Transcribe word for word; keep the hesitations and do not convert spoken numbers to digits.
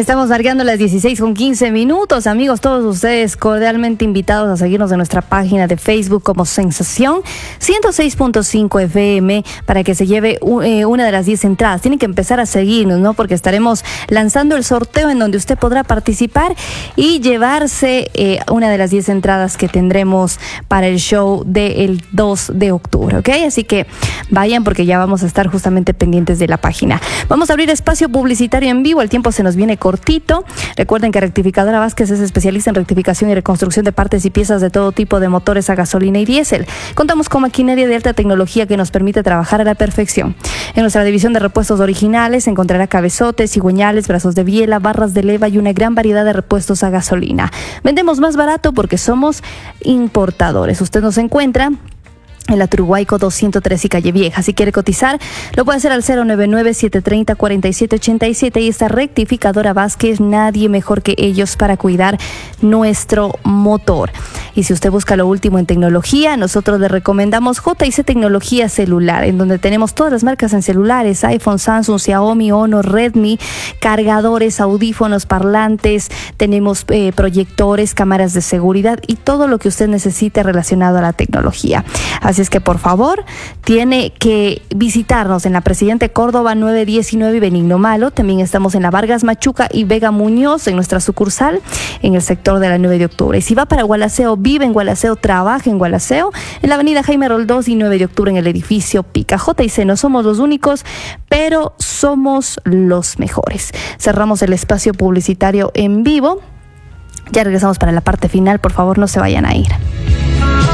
Estamos marcando las dieciséis con quince minutos. Amigos, todos ustedes cordialmente invitados a seguirnos en nuestra página de Facebook como Sensación ciento seis punto cinco F M para que se lleve eh, una de las diez entradas. Tienen que empezar a seguirnos, ¿no? Porque estaremos lanzando el sorteo en donde usted podrá participar y llevarse eh, una de las diez entradas que tendremos para el show del dos de octubre, ¿ok? Así que vayan porque ya vamos a estar justamente pendientes de la página. Vamos a abrir espacio publicitario en vivo. El tiempo se nos viene cortito. Recuerden que Rectificadora Vázquez es especialista en rectificación y reconstrucción de partes y piezas de todo tipo de motores a gasolina y diésel. Contamos con maquinaria de alta tecnología que nos permite trabajar a la perfección. En nuestra división de repuestos originales encontrará cabezotes, cigüeñales, brazos de biela, barras de leva y una gran variedad de repuestos a gasolina. Vendemos más barato porque somos importadores. Usted nos encuentra en la Turuhuayco doscientos tres y Calle Vieja. Si quiere cotizar, lo puede hacer al cero nueve nueve, siete tres cero, cuatro siete ocho siete y esta Rectificadora Vázquez, nadie mejor que ellos para cuidar nuestro motor. Y si usted busca lo último en tecnología, nosotros le recomendamos J y C Tecnología Celular, en donde tenemos todas las marcas en celulares: iPhone, Samsung, Xiaomi, Honor, Redmi, cargadores, audífonos, parlantes, tenemos eh, proyectores, cámaras de seguridad y todo lo que usted necesite relacionado a la tecnología. Así es que, por favor, tiene que visitarnos en la Presidente Córdoba nueve diecinueve y Benigno Malo. También estamos en la Vargas Machuca y Vega Muñoz, en nuestra sucursal, en el sector de la nueve de octubre. Y si va para Gualaceo, vive en Gualaceo, trabaja en Gualaceo, en la avenida Jaime Roldós y nueve de octubre en el edificio Pica. J y C, no somos los únicos, pero somos los mejores. Cerramos el espacio publicitario en vivo. Ya regresamos para la parte final. Por favor, no se vayan a ir.